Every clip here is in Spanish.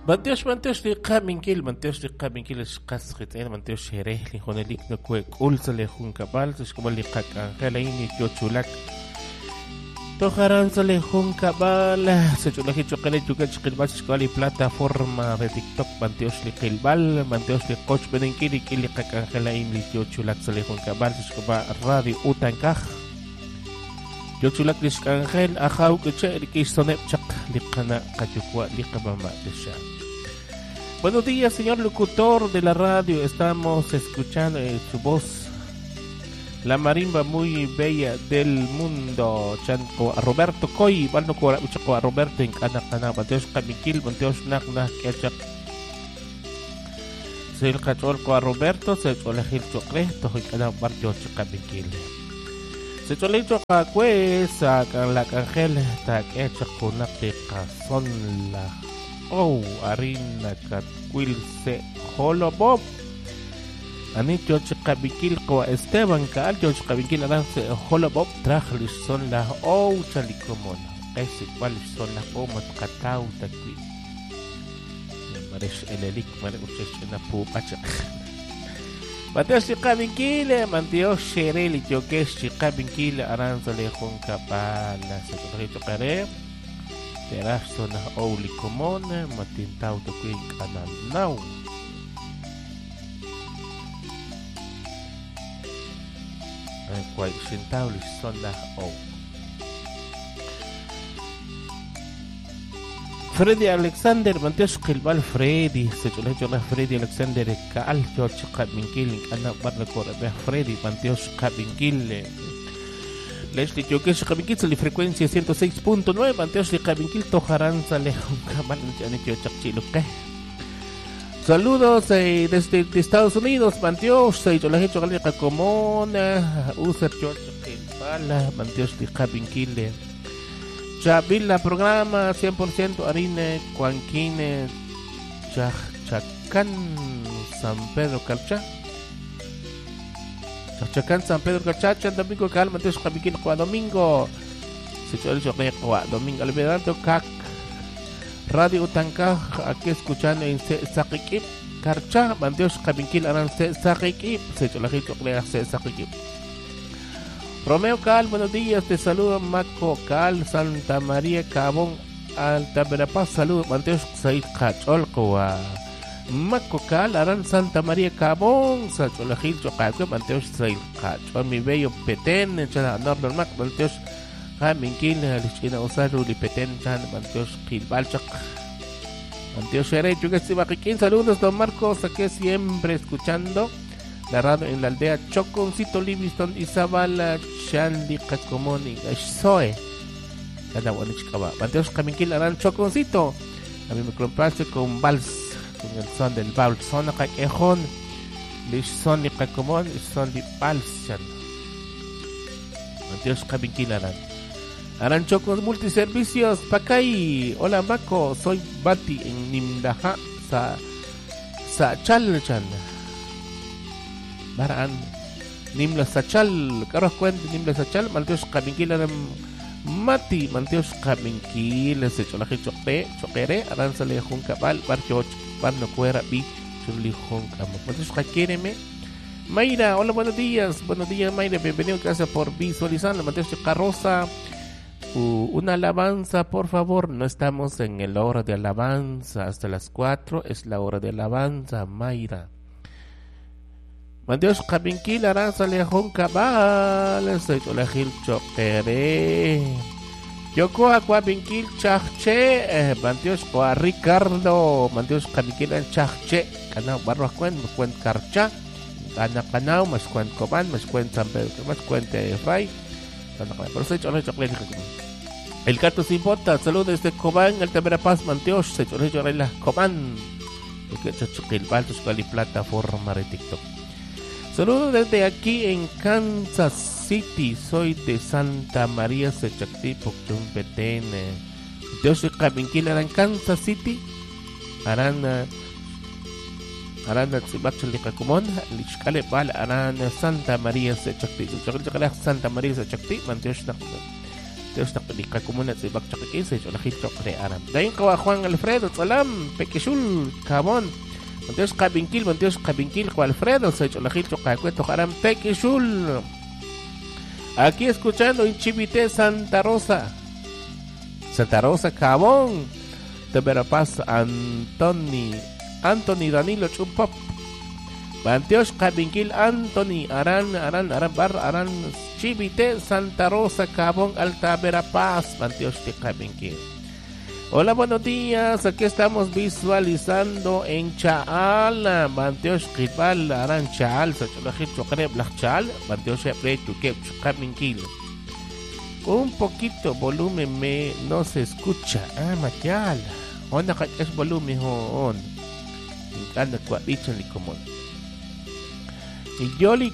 manteos li qaminquil, qasqit'in, manteos xerejli, jonelik no cuec, ulsale juncabal, como li qacangela ini kiochulac. Tojaranzale juncabal, se chulaji choquele chuca chiquilbal, xcuali plataforma de TikTok, manteos li qilbal, manteos li coch beninquili, kili qacangela ini kiochulac sale juncabal, xcuba radio utancaj. Kiochulac lixcangel, ajau que liquisonep chak, liqana cachukua, liqamama de sha. Buenos días, señor locutor de la radio. Estamos escuchando su voz, la marimba muy bella del mundo. Chanco a Roberto Coy, Balnoco a Roberto en Cana, Mateos Camikil, Mateos Nakna, Ketchup. Se el cachorco a Roberto, se elegir chocreto, y cada barrio Camikil. Se cholecho a Cuesa, la cangel, ta Ketchup con la pecazón la. Oh, harina catquilse holobob. Anito chicabikil ko Esteban Cal, yo chicabikil arance holobob, trajlis son la oh chalicomon. Ese cual son la pomo catau taqui. Maresh elelik, maresh na pupacha. Mateo chicabikil, Mateo shereli, yo que chicabikil arance le joncapala, se corrijo care. Teraso na oli komone matintau to kuin kananaw. Ay kwai sintau li son na o. Freddy Alexander Manteos Kilbal Freddy se chulecho na Freddy Alexander kaal George Kabinkil ana barna ko be Freddy Manteos Kabinkil. Leslie Choques Cabinquil de frecuencia 106.9, Manteos de Cabinquil Tojaranza Lejón Cabal Chachchiluque. Saludos desde Estados Unidos, Manteos, yo la he hecho Galera Comona, User George Bala, Manteos de Cabinquil. Chavila programa 100% Harina, Cuanquine, Chachacán, San Pedro Calcha. Chachacan San Pedro Cachacha, domingo cal, Mateos Cabinquil Qua domingo. Se chole Qua domingo. Alberto Cac Radio Tanca, aquí escuchando en Saquikip. Carcha, Mateos Cabinquil Aran Saquikip. Se chole Saquikip. Romeo Cal, buenos días, te saludo Maco Cal, Santa María Cabón, Alta Verapaz, saludos, Mateos Said Cacholcoa. Macocal, Aran Santa María Cabón, Sacholajil, Chocaco, Manteos Sail Cacho, mi bello Petén, Chana Norman Mac, Manteos Jaminquil, Lichina Osaru, Lipetén, Chan, Manteos Gilbalchak, Manteos Sherecho, que se bajiquín, saludos, don Marcos, aquí siempre escuchando la radio en la aldea Choconcito, Livingston, Izabala, Chanli, Cacomoni, Soe, cada bonichcaba, Manteos Jaminquil, Aran Choconcito, a mí me compraste con Vals. Con el son del baul, son acá quejón, lish son de cacomón, son de palsan. Manteos Cabinquilaran. Aranchocos multiservicios, Pacay. Hola Maco, soy Bati en Nimdaja, Sachalchan. Baran. Nimla Sachal, Carlos Cuente, Nimla Sachal, Manteos Cabinquilaran. Mati, Manteos Cabinquil, se cholaje choquere, aranzale juncabal, barcho. Cuando fuera vi chullijón camo. Entonces, requiéreme. Mayra, hola, buenos días, Mayra, bienvenido, gracias por visualizar. Mateos de Carroza, una alabanza, por favor. No estamos en la hora de alabanza, hasta las 4 es la hora de alabanza, Mayra. Mateos Cabinquil, Aranza Lejón Cabal, soy Cholajil Choquere. Yoko Aqua Binquil Chachche, Manteos Coa Ricardo, Manteos Cabinquil Chachche, Canao Barro Cuen Carcha, Canao, más Cuen Coban, más Cuen San Pedro, más Cuen Fray, por eso he hecho el gato sin botas, saludos desde Cobán, el Tavera Paz, Manteos, se hecho la Cobán, que he hecho el Baltos Cali plataforma de TikTok. Saludos desde aquí en Kansas City, soy de Santa María Sechacti, Pocchón Petén. Dios de Cabinquil en Kansas City, Arana Tsibacho Licacumón, Lichcale Bal, Arana Santa María Sechacti, Santa María Sechacti, Manteos Manteos Tapica Comuna Zibak Chakikinse, Cholajito Crearam. Dain Kawa Juan Alfredo, Salam, Pequishul, Cabón. Manteos Cabinquil, Juan Alfredo, Cholajito Cacueto, Haram, Pequishul. Aquí escuchando en Chivite, Santa Rosa, Cabón. De Verapaz, Anthony Danilo Chumpop. Manteos Cabinquil, Anthony, Aran, Chivite, Santa Rosa, Cabón, Alta Verapaz, Manteos de Cabinquil. Hola, buenos días, aquí estamos visualizando en Chaal, Manteos Kibal, Aran Chaal, Sacholajit Chocre, Black Chaal, Manteos Shepre, Chuquep, Cabinquil. Un poquito volumen no se escucha. Matyal. Onda es volumen on. Anda cuabicho ni común. Y Yoli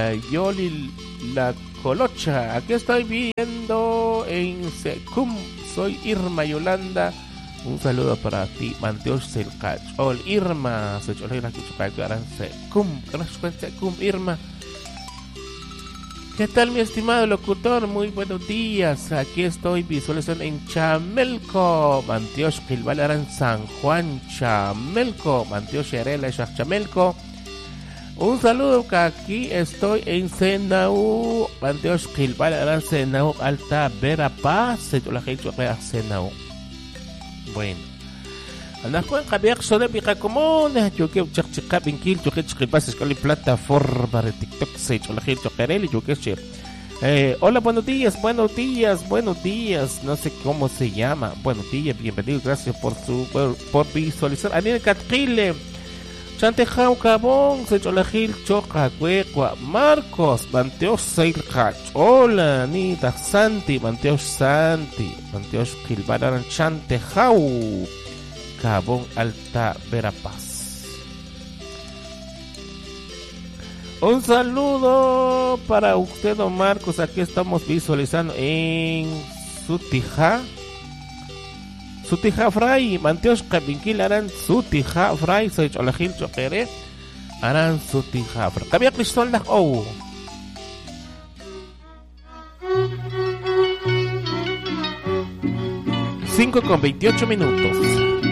la Colocha. Aquí estoy viendo en Secum. Soy Irma Yolanda. Un saludo para ti. Manteos Selcach. Ol Irma. Se cholai la Kichucaran Secum. Secum Irma. ¿Qué tal, mi estimado locutor? Muy buenos días. Aquí estoy visualizando en Chamelco, Manteos Quilbalaran, San Juan, Chamelco, Manteos Xerela, Chamelco. Un saludo que aquí estoy en Senau, Manteos Quilbalaran, Senau, Alta Verapaz, la gente de Senau. Bueno. Anak ko ang kabiyak so na bika komon yo que chakchika binkil yo que chiquipas escali plataforma de TikTok se yo la gente quereli yo que hola, buenos días, no sé cómo se llama. Buenos días, bienvenido, gracias por visualizar. Anil Catquile Chantejau Cabón se yo la gente choca cuecua Marcos Manteos Seilcach. Hola, Anita Santi Manteos Kilbanaran Chantejau Cabón, Alta Verapaz. Un saludo para usted, don Marcos. Aquí estamos visualizando en Sutija Fray. Manteos Cabinquil Aran Sutija Fray. Soy Cholajil Chopere Aran Sutija Fray. Cabía Cristol la O. 5:28.